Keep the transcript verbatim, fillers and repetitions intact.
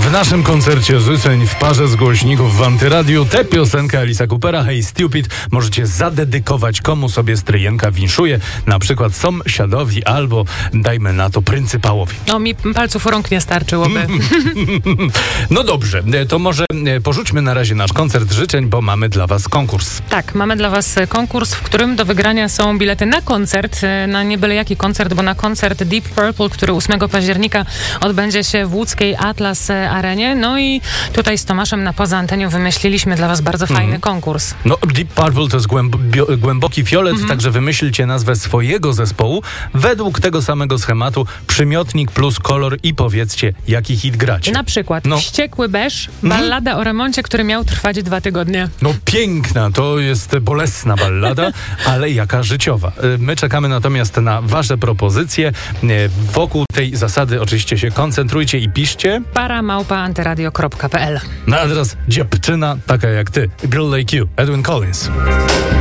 W naszym koncercie życzeń w parze z głośników w Antyradiu tę piosenkę Alisa Coopera Hey Stupid możecie zadedykować komu sobie stryjenka winszuje, na przykład sąsiadowi albo dajmy na to pryncypałowi. No mi palców rąk nie starczyłoby. No dobrze, to może porzućmy na razie nasz koncert życzeń, bo mamy dla was konkurs. Tak, mamy dla was konkurs, w którym do wygrania są bilety na koncert, na nie byle jaki koncert, bo na koncert Deep Purple, który ósmego października odbędzie się w łódzkiej Atlas Arenie. No i tutaj z Tomaszem na poza antenią wymyśliliśmy dla was bardzo fajny mm. konkurs. No Deep Purple to jest głęb- głęboki fiolet, mm-hmm. także wymyślcie nazwę swojego zespołu według tego samego schematu, przymiotnik plus kolor i powiedzcie, jaki hit gracie. Na przykład no. Wściekły Beż, ballada mm. o remoncie, który miał trwać dwa tygodnie. No piękna, to jest bolesna ballada, ale jaka życiowa. My czekamy natomiast na wasze propozycje. Wokół tej zasady oczywiście się koncentrujcie i piszcie. para małpa antyradio kropka p l. Na adres dziewczyna taka jak ty. Girl Like You, Edwin Collins.